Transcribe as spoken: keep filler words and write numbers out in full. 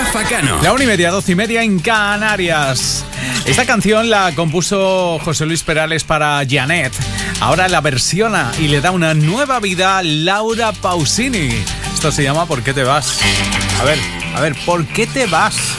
Rafa Cano. La una y media, doce y media en Canarias. Esta canción la compuso José Luis Perales para Janet. Ahora la versiona y le da una nueva vida a Laura Pausini. Esto se llama ¿Por qué te vas? A ver, a ver, ¿por qué te vas?